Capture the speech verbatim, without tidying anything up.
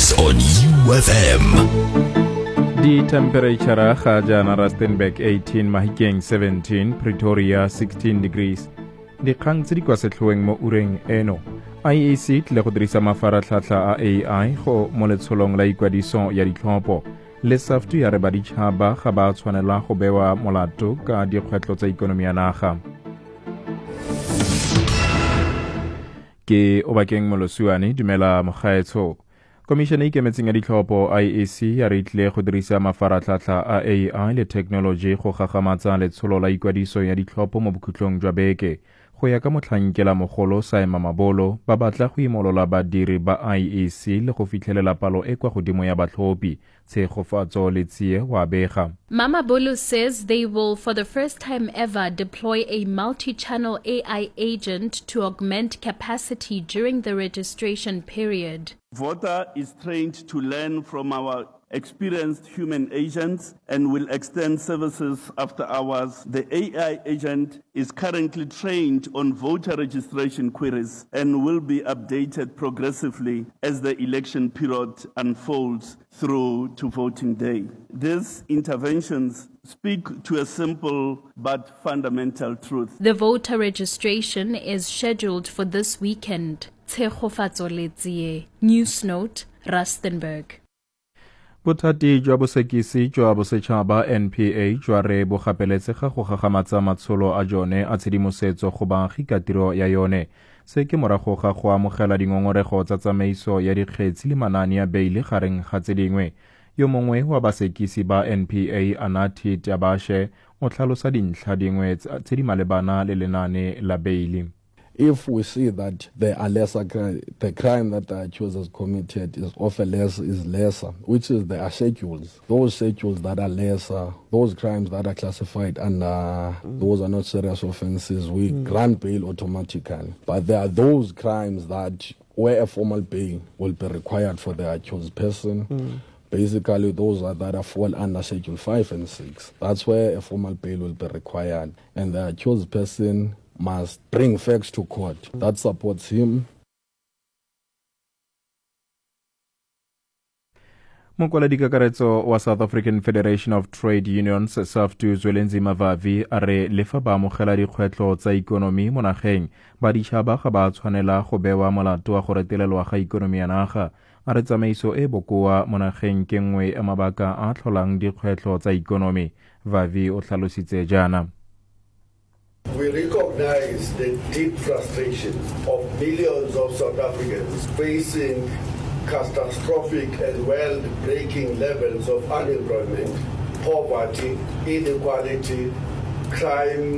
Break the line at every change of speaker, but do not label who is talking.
news on U F M.
Di temperature ga jana Rustenburg eighteen, Mahikeng seventeen, Pretoria sixteen degrees. Di kgang tse di kwa setlhoeng mo ureng eno. I E C tle go dirisa mafaratlhatlha a A I go mo letsholong la ikwadiso ya ditlhopho. Le SAFTU ya re baditšhaba ga ba tshwanela go bewa molato ka dikgwetlho tsa ikonomi ya naga. Ke Obakeng Molosuane, dumela mogaetsho. Komišene e ikemetseng ya ditlhopho I E C ya re itlile go dirisa mafaratlhatlha a A I le technology go gagamatsa letsholo la ikwadiso ya ditlhopho mo bokhutlong jwa beke. Go ya ka motlhankela mogolo Saema Mabolo, ba batla go imolola badiri ba I E C le go fitlhelela palo e kwa godimo ya batlhophi. Tshegofatso le tsie wa bega.
Mamabolo says they will, for the first time ever, deploy a multi-channel A I agent to augment capacity during the registration period.
Voter is trained to learn from our experienced human agents and will extend services after hours. The A I agent is currently trained on voter registration queries and will be updated progressively as the election period unfolds through to voting day. These interventions speak to a simple but fundamental truth.
The voter registration is scheduled for this weekend. Tshegofatso le tsie. News Note, Rustenburg.
Bothati jwa bosekisi jwa bosetšhaba N P A jwa re bo gapeletsega go gagamatsa matsholo a jone a tshedimosetso go baagi ka tiro ya yone. Se ke morago ga go amogela dingongorego tsa tsamaiso ya dikgetsi le manaane ya beile gareng ga tse dingwe. Yo mongwe wa basekisi ba N P A Anathi Tabashe o tlhalosa dintlha dingwe tse di malebana le lenaane la beile.
If we see that there are lesser crime, the crime that the accused has committed is of a less is lesser, which is there are schedules. Those schedules that are lesser, those crimes that are classified under mm. those are not serious offenses, we mm. grant bail automatically. But there are those crimes that where a formal bail will be required for the accused person. Mm. Basically, those are that are fall under Schedule five and six. That's where a formal bail will be required. And the accused person must bring facts to court that supports him.
Mokwaledi kakaretso wa South African Federation of Trade Unions SAFTU Zwelenzima Vavi a re le fa ba amogela dikgwetlho tsa ikonomi mo nageng baditšhaba ga ba tshwanela go bewa molato wa go retelelwa ga ikonomi ya naga. A re tsamaiso e bokoa mo nageng ke nngwe ya mabaka a tlholang dikgwetlho tsa ikonomi. Vavi o tlhalositse jaana.
We recognize the deep frustration of millions of South Africans facing catastrophic and world-breaking levels of unemployment, poverty, inequality, crime,